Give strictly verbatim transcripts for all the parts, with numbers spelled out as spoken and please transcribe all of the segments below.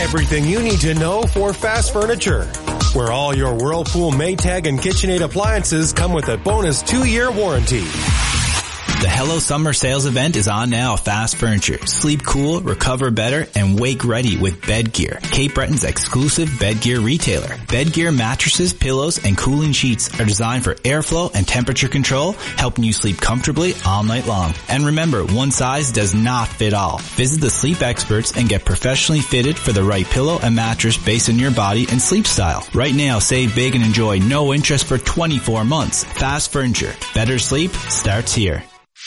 Everything you need to know for Fast Furniture, where all your Whirlpool, Maytag, and KitchenAid appliances come with a bonus two-year warranty. The Hello Summer Sales event is on now at Fast Furniture. Sleep cool, recover better, and wake ready with Bed Gear, Cape Breton's exclusive bed gear retailer. Bed Gear mattresses, pillows, and cooling sheets are designed for airflow and temperature control, helping you sleep comfortably all night long. And remember, one size does not fit all. Visit the sleep experts and get professionally fitted for the right pillow and mattress based on your body and sleep style. Right now, save big and enjoy no interest for twenty-four months. Fast Furniture. Better sleep starts here.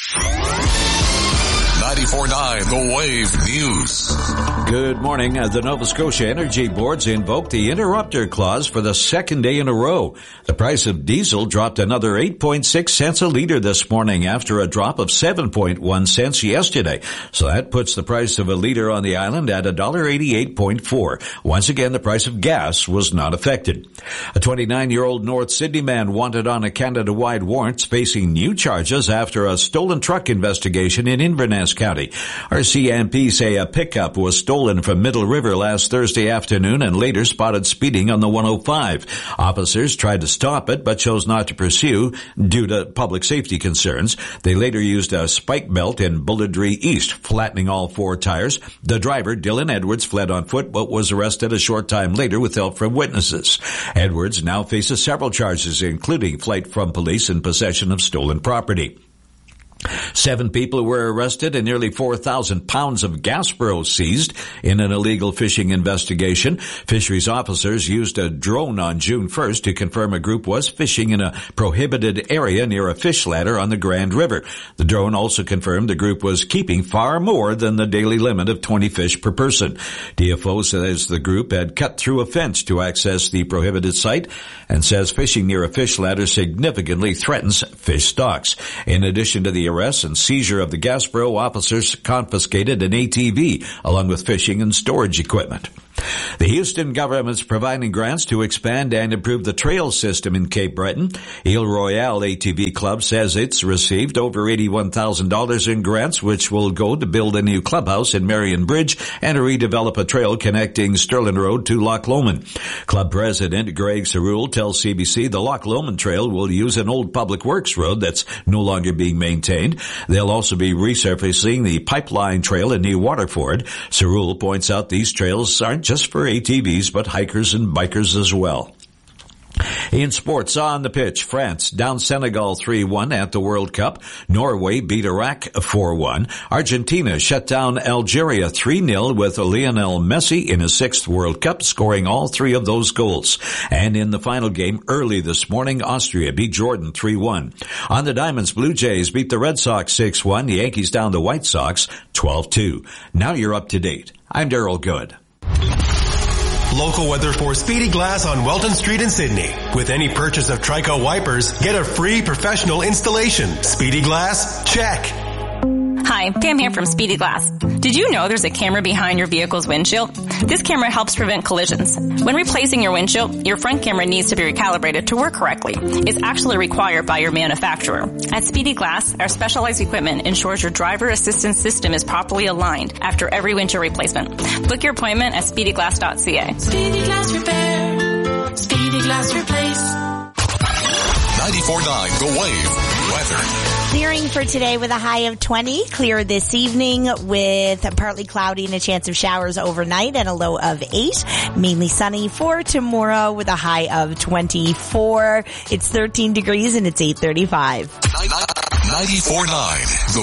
ninety-four point nine The Wave News. Good morning. As the Nova Scotia Energy Boards invoked the interrupter clause for the second day in a row. The price of diesel dropped another eight point six cents a liter this morning after a drop of seven point one cents yesterday. So that puts the price of a liter on the island at one dollar eighty-eight point four. Once again, the price of gas was not affected. A twenty-nine-year-old North Sydney man wanted on a Canada-wide warrant facing new charges after a stolen truck investigation in Inverness County. R C M P say a pickup was stolen from Middle River last Thursday afternoon and later spotted speeding on the one oh five. Officers tried to stop it but chose not to pursue due to public safety concerns. They later used a spike belt in Bulledree East, flattening all four tires. The driver, Dylan Edwards, fled on foot but was arrested a short time later with help from witnesses. Edwards now faces several charges, including flight from police and possession of stolen property. Seven people were arrested and nearly four thousand pounds of Gasbro seized in an illegal fishing investigation. Fisheries officers used a drone on June first to confirm a group was fishing in a prohibited area near a fish ladder on the Grand River. The drone also confirmed the group was keeping far more than the daily limit of twenty fish per person. D F O says the group had cut through a fence to access the prohibited site and says fishing near a fish ladder significantly threatens fish stocks. In addition to the arrest and seizure of the Gasbro, officers confiscated an A T V along with fishing and storage equipment. The Houston government's providing grants to expand and improve the trail system in Cape Breton. Ile Royale A T V Club says it's received over eighty-one thousand dollars in grants, which will go to build a new clubhouse in Marion Bridge and to redevelop a trail connecting Sterling Road to Loch Lomond. Club President Greg Cerule tells C B C the Loch Lomond Trail will use an old public works road that's no longer being maintained. They'll also be resurfacing the Pipeline Trail in New Waterford. Cerule points out these trails aren't just for A T Vs, but hikers and bikers as well. In sports, on the pitch, France down Senegal three one at the World Cup. Norway beat Iraq four one. Argentina shut down Algeria three nil with Lionel Messi in his sixth World Cup, scoring all three of those goals. And in the final game early this morning, Austria beat Jordan three one. On the Diamonds, Blue Jays beat the Red Sox six one. The Yankees down the White Sox twelve two. Now you're up to date. I'm Daryl Good. Local weather for Speedy Glass on Welton Street in Sydney. With any purchase of Trico wipers, get a free professional installation. Speedy Glass, check. Hi, Pam here from Speedy Glass. Did you know there's a camera behind your vehicle's windshield? This camera helps prevent collisions. When replacing your windshield, your front camera needs to be recalibrated to work correctly. It's actually required by your manufacturer. At Speedy Glass, our specialized equipment ensures your driver assistance system is properly aligned after every windshield replacement. Book your appointment at speedy glass dot c a. Speedy Glass Repair. Speedy Glass Replace. ninety-four point nine The Wave weather. Clearing for today with a high of twenty. Clear this evening with partly cloudy and a chance of showers overnight and a low of eight. Mainly sunny for tomorrow with a high of twenty-four. It's thirteen degrees and it's eight thirty-five. ninety-four point nine The